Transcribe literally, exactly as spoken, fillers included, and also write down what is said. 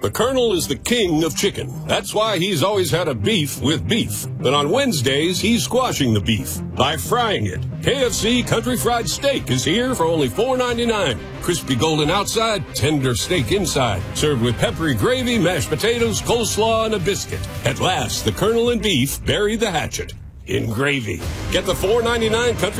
The Colonel is the king of chicken. That's why he's always had a beef with beef. But on Wednesdays, he's squashing the beef by frying it. K F C Country Fried Steak is here for only four ninety-nine. Crispy golden outside, tender steak inside. Served with peppery gravy, mashed potatoes, coleslaw, and a biscuit. At last, the Colonel and beef bury the hatchet in gravy. Get the four ninety-nine Country